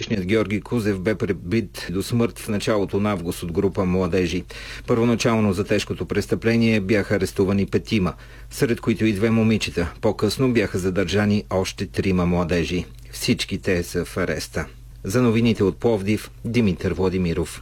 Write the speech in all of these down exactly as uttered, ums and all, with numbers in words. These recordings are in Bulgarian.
двадесетгодишният Георги Кузев бе пребит до смърт в началото на август от група младежи. Първоначално за тежкото престъпление бяха арестувани петима, сред които и две момичета. По-късно бяха задържани още трима младежи. Всички те са в ареста. За новините от Пловдив, Димитър Владимиров.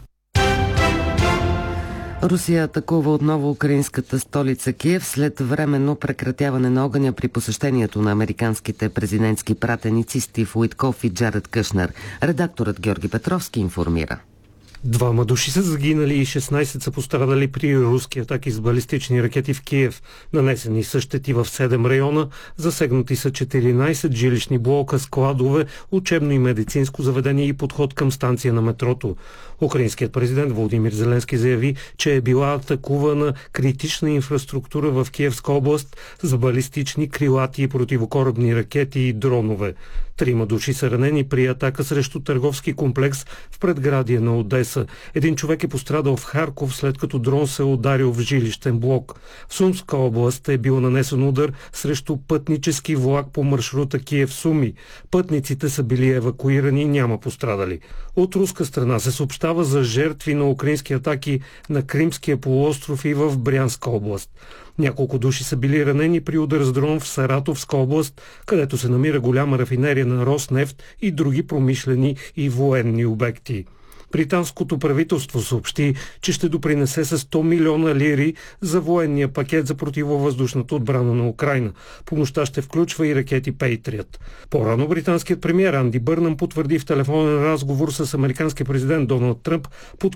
Русия атакува отново украинската столица Киев след временно прекратяване на огъня при посещението на американските президентски пратеници Стив Уитков и Джаред Кушнер. Редакторът Георги Петровски информира. Двама души са загинали и шестнадесет са пострадали при руски атаки с балистични ракети в Киев. Нанесени са щети в седем района, засегнати са четиринадесет жилищни блока, складове, учебно и медицинско заведение и подход към станция на метрото. Украинският президент Володимир Зеленски заяви, че е била атакувана критична инфраструктура в Киевска област с балистични, крилати и противокорабни ракети и дронове. Трима души са ранени при атака срещу търговски комплекс в предградие на Одеса. Един човек е пострадал в Харков, след като дрон се е ударил в жилищен блок. В Сумска област е бил нанесен удар срещу пътнически влак по маршрута Киев-Суми. Пътниците са били евакуирани и няма пострадали. От руска страна се съобщава за жертви на украински атаки на Кримския полуостров и в Брянска област. Няколко души са били ранени при удар с дрон в Саратовска област, където се намира голяма рафинерия на Роснефт и други промишлени и военни обекти. Британското правителство съобщи, че ще допринесе с сто милиона лири за военния пакет за противовъздушната отбрана на Украйна. Помощта ще включва и ракети Patriot. По-рано британският премиер Анди Бърнъм потвърди в телефонен разговор с американския президент Доналд Тръмп